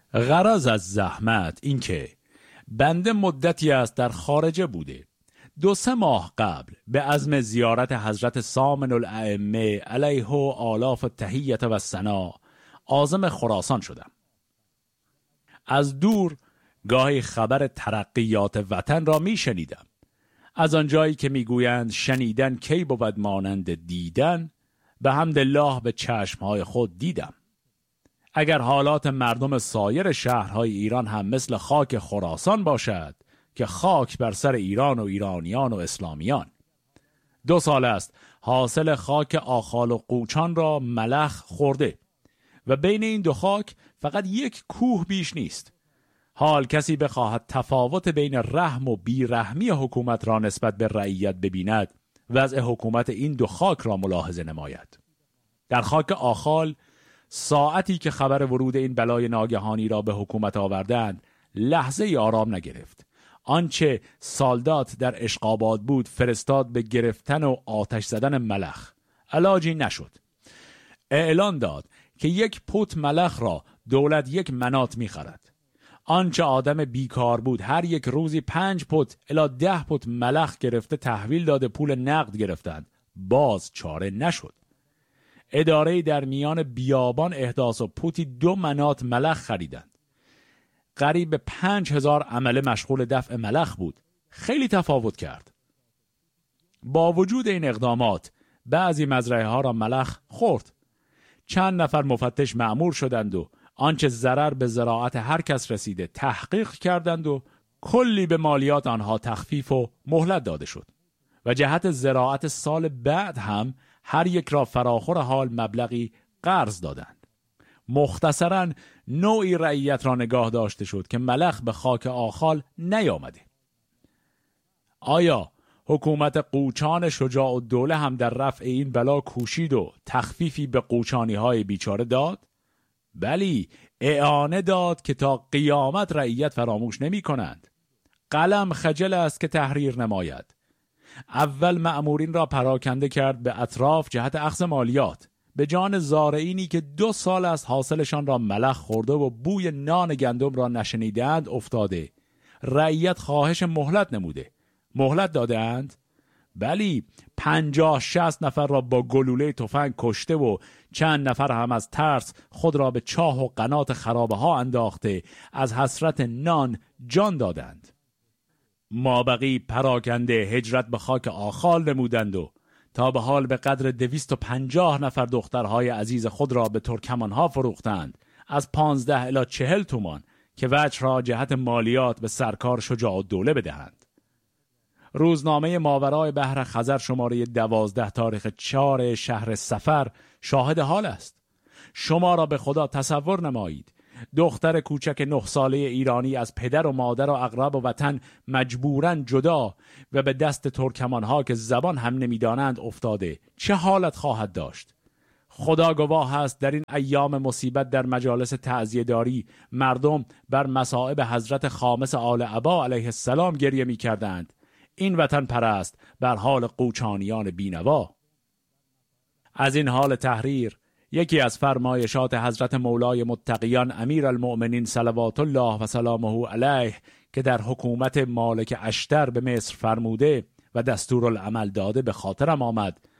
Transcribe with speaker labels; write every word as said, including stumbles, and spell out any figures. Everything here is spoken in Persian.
Speaker 1: غرض از زحمت این که بنده مدتی است در خارجه بوده. دو سه ماه قبل به عزم زیارت حضرت سامن الائمه علیه و آلاف التحیة و ثنا عازم خراسان شدم. از دور گاهی خبر ترقیات وطن را می شنیدم. از آنجایی که می گویند شنیدن کی بود مانند دیدن، به حمدالله به چشمهای خود دیدم. اگر حالات مردم سایر شهرهای ایران هم مثل خاک خراسان باشد که خاک بر سر ایران و ایرانیان و اسلامیان. دو سال است حاصل خاک آخال و قوچان را ملخ خورده و بین این دو خاک فقط یک کوه بیش نیست. حال کسی بخواهد تفاوت بین رحم و بیرحمی حکومت را نسبت به رعیت ببیند، وضع حکومت این دو خاک را ملاحظه نماید. در خاک آخال ساعتی که خبر ورود این بلای ناگهانی را به حکومت آوردند لحظه ای آرام نگرفت. آنچه سالدات در اشقاباد بود فرستاد به گرفتن و آتش زدن ملخ. علاجی نشد. اعلان داد که یک پوت ملخ را دولت یک منات می خرد. آنچه آدم بیکار بود هر یک روزی پنج پوت الی ده پوت ملخ گرفته تحویل داده پول نقد گرفتند. باز چاره نشد. اداره در میان بیابان احداث و پوتی دو منات ملخ خریدند. قریب پنج هزار عمله مشغول دفع ملخ بود. خیلی تفاوت کرد. با وجود این اقدامات بعضی مزرعه ها را ملخ خورد. چند نفر مفتش مأمور شدند و آنچه ضرر به زراعت هر کس رسیده تحقیق کردند و کلی به مالیات آنها تخفیف و مهلت داده شد و جهت زراعت سال بعد هم هر یک را فراخور حال مبلغی قرض دادند. مختصراً نوعی رعیت را نگاه داشته شد که ملخ به خاک آخال نیامده. آیا حکومت قوچان شجاع الدوله هم در رفع این بلا کوشید و تخفیفی به قوچانی های بیچاره داد؟ بلی، اعانه داد که تا قیامت رعیت فراموش نمی کنند. قلم خجل است که تحریر نماید. اول مأمورین را پراکنده کرد به اطراف جهت اخذ مالیات، به جان زارعینی که دو سال است حاصلشان را ملخ خورده و بوی نان گندم را نشنیدند افتاده. رعیت خواهش مهلت نموده. مهلت دادند؟ بلی، پنجاه شصت نفر را با گلوله تفنگ کشته و چند نفر هم از ترس خود را به چاه و قنات خرابه ها انداخته از حسرت نان جان دادند. مابقی پراکنده هجرت به خاک آخال نمودند و تا به حال به قدر دویست و پنجاه نفر دخترهای عزیز خود را به ترکمانها فروختند از پانزده الی چهل تومان که وجه را جهت مالیات به سرکار شجاع الدوله بدهند. روزنامه ماورای بحر خزر شماره دوازده تاریخ چهار شهر صفر شاهد حال است. شما را به خدا تصور نمایید دختر کوچک نه ساله ایرانی از پدر و مادر و اقرب و وطن مجبوراً جدا و به دست ترکمانها که زبان هم نمیدانند افتاده چه حالت خواهد داشت؟ خدا گواه است در این ایام مصیبت در مجالس تعزیه‌داری مردم بر مصائب حضرت خامس آل عبا علیه السلام گریه می کردند. این وطن پرست بر حال قوچانیان بینوا. از این حال تحریر یکی از فرمایشات حضرت مولای متقیان امیر المؤمنین صلوات الله و سلامه علیه که در حکومت مالک اشتر به مصر فرموده و دستورالعمل داده به خاطرم آمد